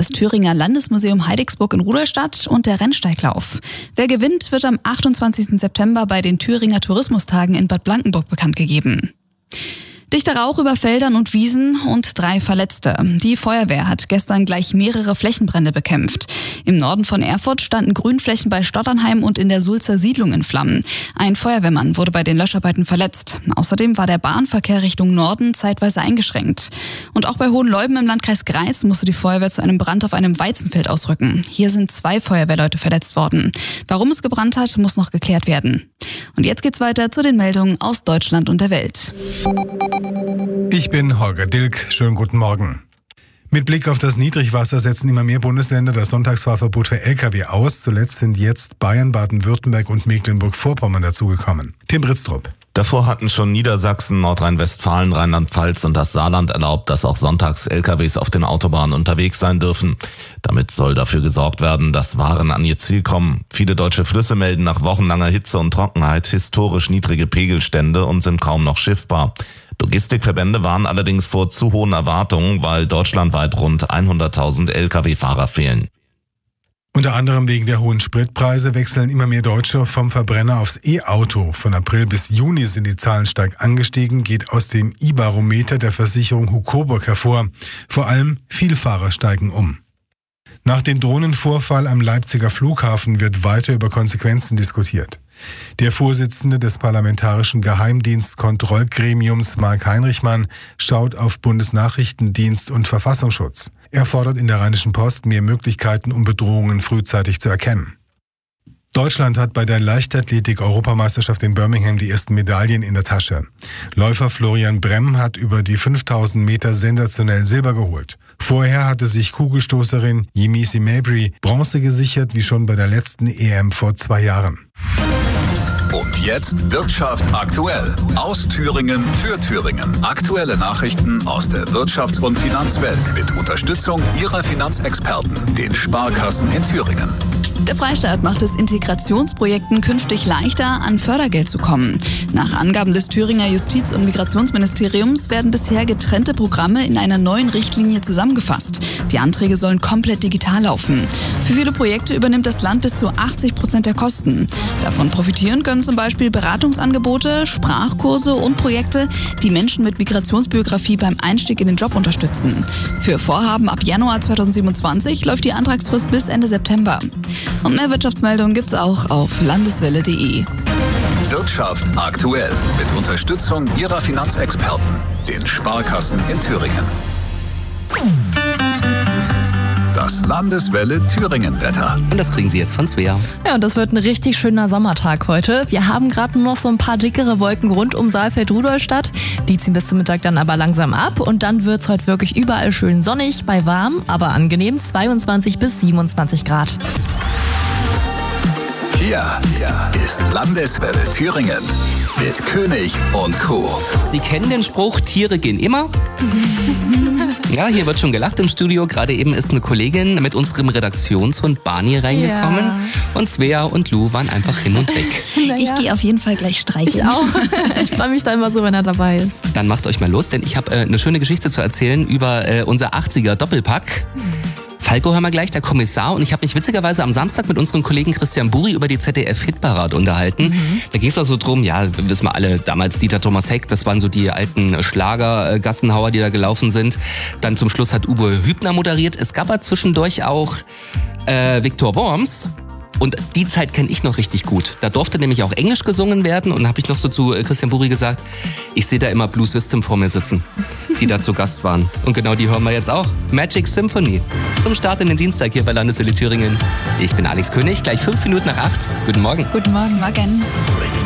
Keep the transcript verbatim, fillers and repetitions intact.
das Thüringer Landesmuseum Heidigsburg in Rudolstadt und der Rennsteiglauf. Wer gewinnt, wird am achtundzwanzigsten September bei den Thüringer Tourismustagen in Bad Blankenburg bekannt gegeben. Dichter Rauch über Feldern und Wiesen und drei Verletzte. Die Feuerwehr hat gestern gleich mehrere Flächenbrände bekämpft. Im Norden von Erfurt standen Grünflächen bei Stotternheim und in der Sulzer Siedlung in Flammen. Ein Feuerwehrmann wurde bei den Löscharbeiten verletzt. Außerdem war der Bahnverkehr Richtung Norden zeitweise eingeschränkt. Und auch bei Hohenleuben im Landkreis Greiz musste die Feuerwehr zu einem Brand auf einem Weizenfeld ausrücken. Hier sind zwei Feuerwehrleute verletzt worden. Warum es gebrannt hat, muss noch geklärt werden. Und jetzt geht's weiter zu den Meldungen aus Deutschland und der Welt. Ich bin Holger Dilk. Schönen guten Morgen. Mit Blick auf das Niedrigwasser setzen immer mehr Bundesländer das Sonntagsfahrverbot für L K W aus. Zuletzt sind jetzt Bayern, Baden-Württemberg und Mecklenburg-Vorpommern dazugekommen. Tim Britztrup. Davor hatten schon Niedersachsen, Nordrhein-Westfalen, Rheinland-Pfalz und das Saarland erlaubt, dass auch sonntags L K Ws auf den Autobahnen unterwegs sein dürfen. Damit soll dafür gesorgt werden, dass Waren an ihr Ziel kommen. Viele deutsche Flüsse melden nach wochenlanger Hitze und Trockenheit historisch niedrige Pegelstände und sind kaum noch schiffbar. Logistikverbände warnen allerdings vor zu hohen Erwartungen, weil deutschlandweit rund hunderttausend L K W-Fahrer fehlen. Unter anderem wegen der hohen Spritpreise wechseln immer mehr Deutsche vom Verbrenner aufs E-Auto. Von April bis Juni sind die Zahlen stark angestiegen, geht aus dem I-Barometer der Versicherung Hucoburg hervor. Vor allem Vielfahrer steigen um. Nach dem Drohnenvorfall am Leipziger Flughafen wird weiter über Konsequenzen diskutiert. Der Vorsitzende des Parlamentarischen Geheimdienstkontrollgremiums, Mark Heinrichmann, schaut auf Bundesnachrichtendienst und Verfassungsschutz. Er fordert in der Rheinischen Post mehr Möglichkeiten, um Bedrohungen frühzeitig zu erkennen. Deutschland hat bei der Leichtathletik-Europameisterschaft in Birmingham die ersten Medaillen in der Tasche. Läufer Florian Bremm hat über die fünftausend Meter sensationell Silber geholt. Vorher hatte sich Kugelstoßerin Yemisi Mabry Bronze gesichert, wie schon bei der letzten E M vor zwei Jahren. Und jetzt Wirtschaft aktuell. Aus Thüringen für Thüringen. Aktuelle Nachrichten aus der Wirtschafts- und Finanzwelt mit Unterstützung Ihrer Finanzexperten, den Sparkassen in Thüringen. Der Freistaat macht es Integrationsprojekten künftig leichter, an Fördergeld zu kommen. Nach Angaben des Thüringer Justiz- und Migrationsministeriums werden bisher getrennte Programme in einer neuen Richtlinie zusammengefasst. Die Anträge sollen komplett digital laufen. Für viele Projekte übernimmt das Land bis zu achtzig Prozent der Kosten. Davon profitieren können zum Beispiel Beratungsangebote, Sprachkurse und Projekte, die Menschen mit Migrationsbiografie beim Einstieg in den Job unterstützen. Für Vorhaben ab Januar zweitausendsiebenundzwanzig läuft die Antragsfrist bis Ende September. Und mehr Wirtschaftsmeldungen gibt's auch auf landeswelle punkt de. Wirtschaft aktuell mit Unterstützung Ihrer Finanzexperten, den Sparkassen in Thüringen. Das Landeswelle Thüringen-Wetter. Und das kriegen Sie jetzt von Svea. Ja, und das wird ein richtig schöner Sommertag heute. Wir haben gerade nur noch so ein paar dickere Wolken rund um Saalfeld-Rudolstadt. Die ziehen bis zum Mittag dann aber langsam ab. Und dann wird es heute wirklich überall schön sonnig, bei warm, aber angenehm zweiundzwanzig bis siebenundzwanzig Grad. Hier ist Landeswelle Thüringen mit König und Co. Sie kennen den Spruch, Tiere gehen immer? Ja, hier wird schon gelacht im Studio. Gerade eben ist eine Kollegin mit unserem Redaktionshund Barney reingekommen. Ja. Und Svea und Lou waren einfach hin und weg. Naja. Ich gehe auf jeden Fall gleich streicheln. Ich auch. Ich freue mich da immer so, wenn er dabei ist. Dann macht euch mal los, denn ich habe äh, eine schöne Geschichte zu erzählen über äh, unser achtziger Doppelpack. Falco, hör mal gleich, der Kommissar. Und ich habe mich witzigerweise am Samstag mit unserem Kollegen Christian Buri über die Z D F-Hitparade unterhalten. Mhm. Da ging es auch so drum, ja, wissen wir alle, damals Dieter Thomas Heck, das waren so die alten Schlager-Gassenhauer, die da gelaufen sind. Dann zum Schluss hat Uwe Hübner moderiert. Es gab aber zwischendurch auch äh, Viktor Worms. Und die Zeit kenne ich noch richtig gut. Da durfte nämlich auch Englisch gesungen werden. Und da habe ich noch so zu Christian Buri gesagt, ich sehe da immer Blue System vor mir sitzen, die da zu Gast waren. Und genau die hören wir jetzt auch. Magic Symphony. Zum Start in den Dienstag hier bei Landeswelle Thüringen. Ich bin Alex König, gleich fünf Minuten nach acht. Guten Morgen. Guten Morgen. Morgen.